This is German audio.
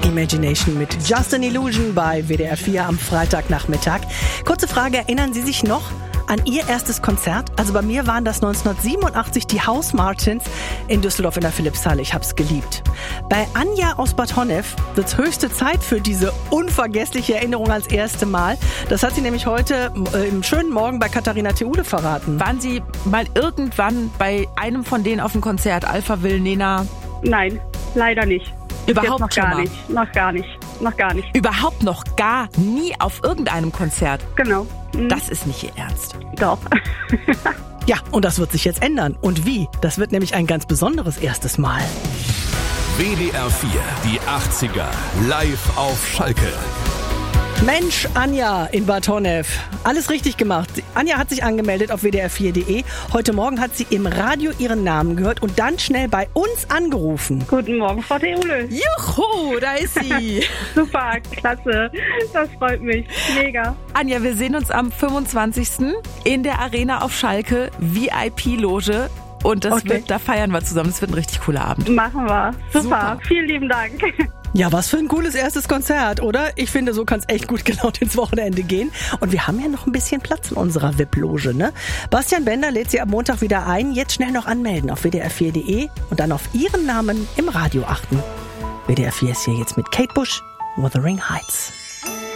Imagination mit Just an Illusion bei WDR 4 am Freitagnachmittag. Kurze Frage, erinnern Sie sich noch an Ihr erstes Konzert? Also bei mir waren das 1987 die House Martins in Düsseldorf in der Philippshalle. Ich hab's geliebt. Bei Anja aus Bad Honnef wird's höchste Zeit für diese unvergessliche Erinnerung ans erste Mal. Das hat sie nämlich heute im schönen Morgen bei Katharina Theule verraten. Waren Sie mal irgendwann bei einem von denen auf dem Konzert? Alphaville, Nena? Nein, leider nicht. Überhaupt noch gar nicht. Noch gar nicht. Überhaupt noch gar nie auf irgendeinem Konzert? Genau. Das ist nicht Ihr Ernst. Doch. Ja, und das wird sich jetzt ändern. Und wie? Das wird nämlich ein ganz besonderes erstes Mal. WDR 4, die 80er, live auf Schalke. Mensch, Anja in Bad Honnef. Alles richtig gemacht. Anja hat sich angemeldet auf wdr4.de. Heute Morgen hat sie im Radio ihren Namen gehört und dann schnell bei uns angerufen. Guten Morgen, Frau Theule. Juhu, da ist sie. Super, klasse. Das freut mich. Mega. Anja, wir sehen uns am 25. in der Arena auf Schalke, VIP-Loge. Und da feiern wir zusammen. Das wird ein richtig cooler Abend. Machen wir. Super. Vielen lieben Dank. Ja, was für ein cooles erstes Konzert, oder? Ich finde, so kann es echt gut genau ins Wochenende gehen. Und wir haben ja noch ein bisschen Platz in unserer VIP-Loge, ne? Bastian Bender lädt sie am Montag wieder ein. Jetzt schnell noch anmelden auf wdr4.de und dann auf Ihren Namen im Radio achten. WDR 4 ist hier jetzt mit Kate Bush, Wuthering Heights.